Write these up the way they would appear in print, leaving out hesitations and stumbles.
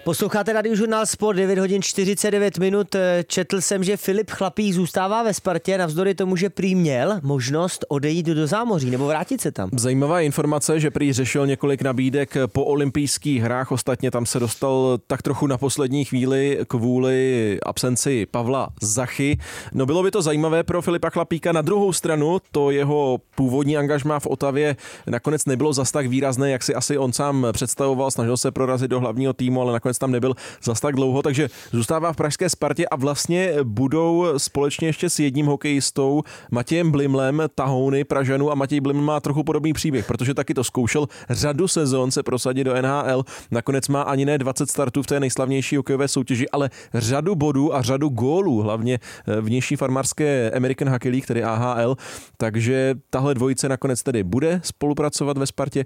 Posloucháte Radiožurnál Sport, 9 hodin 49 minut. Četl jsem, že Filip Chlapík zůstává ve Spartě, navzdory tomu, že prý měl možnost odejít do zámoří nebo vrátit se tam. Zajímavá informace, že prý řešil několik nabídek po olympijských hrách, ostatně tam se dostal tak trochu na poslední chvíli kvůli absenci Pavla Zachy. No bylo by to zajímavé pro Filipa Chlapíka. Na druhou stranu to jeho původní angažmá v Otavě nakonec nebylo zas tak výrazné, jak si asi on sám představoval, snažil se prorazit do hlavního týmu, ale nakonec tam nebyl zas tak dlouho, takže zůstává v pražské Spartě a vlastně budou společně ještě s jedním hokejistou, Matějem Blimlem, tahouny Pražanů, a Matěj Bliml má trochu podobný příběh, protože taky to zkoušel řadu sezon se prosadit do NHL, nakonec má ani ne 20 startů v té nejslavnější hokejové soutěži, ale řadu bodů a řadu gólů, hlavně v nižší farmářské American Hockey League, tedy AHL, takže tahle dvojice nakonec tedy bude spolupracovat ve Spartě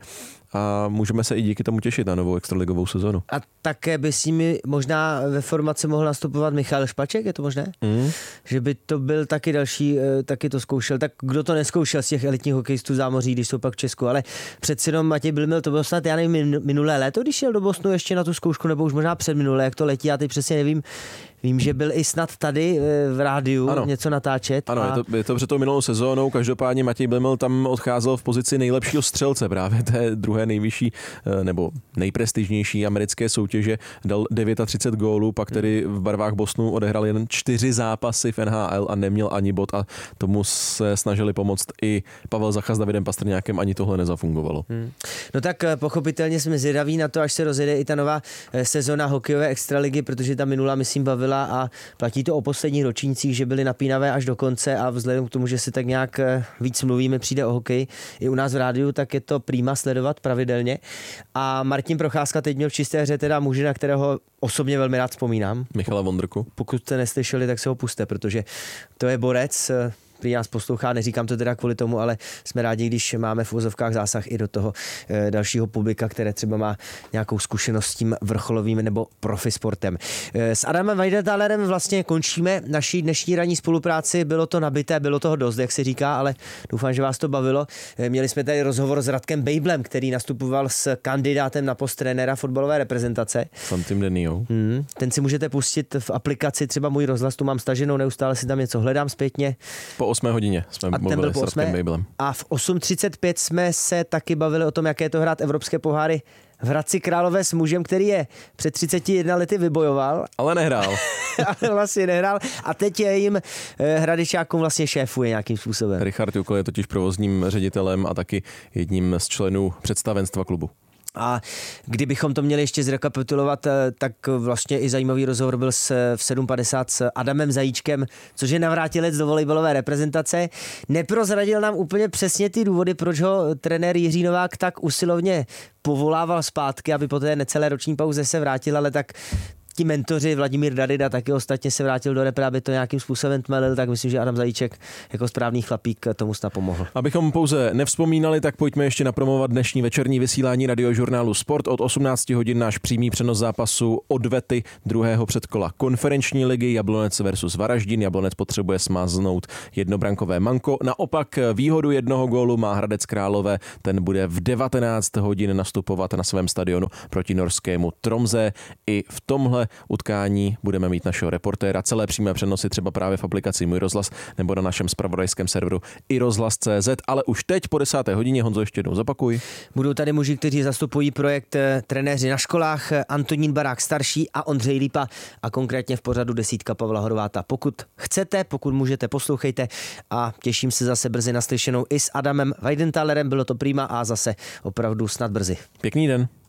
a můžeme se i díky tomu těšit na novou extraligovou sezonu. A také by s nimi možná ve formaci mohl nastupovat Michal Špaček, je to možné? Že by to byl taky další, taky to zkoušel. Tak kdo to neskoušel z těch elitních hokejistů zámoří, když jsou pak v Česku, ale přeci jenom Matěj Bliml, to bylo snad, já nevím, minulé léto, když šel do Bostonu ještě na tu zkoušku, nebo už možná předminulé, jak to letí, já teď přesně nevím. Vím, že byl i snad tady v rádiu něco natáčet. Ano, je to před tou minulou sezónou, každopádně Matěj Bliml tam odcházel v pozici nejlepšího střelce právě té druhé nejvyšší nebo nejprestižnější americké soutěže, dal 39 gólů, pak tedy v barvách Bostonu odehrál jen 4 zápasy v NHL a neměl ani bod a tomu se snažili pomoct i Pavel Zacha s Davidem Pastrňákem, ani tohle nezafungovalo. No tak pochopitelně jsme zvědaví na to, až se rozjede i ta nová sezona hokejové extraligy, protože ta minulá, myslím, bavila a platí to o posledních ročnících, že byly napínavé až do konce a vzhledem k tomu, že si tak nějak víc mluvíme, přijde o hokej i u nás v rádiu, tak je to prima sledovat pravidelně. A Martin Procházka teď měl v čisté hře teda muže, na kterého osobně velmi rád vzpomínám. Michala Vondrku. Pokud jste neslyšeli, tak se ho puste, protože to je borec, který nás poslouchá, neříkám to teda kvůli tomu, ale jsme rádi, když máme v uvozovkách zásah i do toho dalšího publika, které třeba má nějakou zkušenost s tím vrcholovým nebo profisportem. S Adamem Weidentálerem vlastně končíme naší dnešní ranní spolupráci. Bylo to nabité, bylo toho dost, jak se říká, ale doufám, že vás to bavilo. Měli jsme tady rozhovor s Radkem Bejblem, který nastupoval s kandidátem na post trenéra fotbalové reprezentace. Fantim Denio. Ten si můžete pustit v aplikaci, třeba Můj rozhlas, tu mám staženou, neustále si tam něco hledám zpětně. Po 8 hodině jsme mluvili s Radkem Bejblem. A v 8:35 jsme se taky bavili o tom, jaké je to hrát evropské poháry v Hradci Králové s mužem, který je před 31 lety vybojoval. Ale nehrál. Ale vlastně nehrál. A teď je jim Hradečákům vlastně šéfuje nějakým způsobem. Richard Jukl je totiž provozním ředitelem a taky jedním z členů představenstva klubu. A kdybychom to měli ještě zrekapitulovat, tak vlastně i zajímavý rozhovor byl v 7:50 s Adamem Zajíčkem, což je navrátilec do volejbalové reprezentace. Neprozradil nám úplně přesně ty důvody, proč ho trenér Jiří Novák tak usilovně povolával zpátky, aby po té necelé roční pauze se vrátil, ale tak ti mentoři, Vladimír Darida taky ostatně se vrátil do repre, aby to nějakým způsobem tmelil, tak myslím, že Adam Zajíček jako správný chlapík tomu snad pomohl. Abychom pouze nevzpomínali, tak pojďme ještě napromovat dnešní večerní vysílání Radiožurnálu Sport. Od 18 hodin náš přímý přenos zápasu odvety druhého předkola konferenční ligy Jablonec versus Varaždin. Jablonec potřebuje smáznout jednobrankové manko. Naopak výhodu jednoho gólu má Hradec Králové. Ten bude v 19 hodin nastupovat na svém stadionu proti norskému Tromsø. I v tomhle utkání budeme mít našeho reportéra. Celé přímé přenosy třeba právě v aplikaci Můj rozhlas nebo na našem zpravodajském serveru iRozhlas.cz, ale už teď po 10. hodině, Honzo, ještě jednou zopakuj. Budou tady muži, kteří zastupují projekt Trenéři na školách, Antonín Barák starší a Ondřej Lípa a konkrétně v pořadu Desítka Pavla Horváta. Pokud chcete, pokud můžete, poslouchejte a těším se zase brzy naslyšenou i s Adamem Weidentálerem. Bylo to prima a zase opravdu snad brzy. Pěkný den.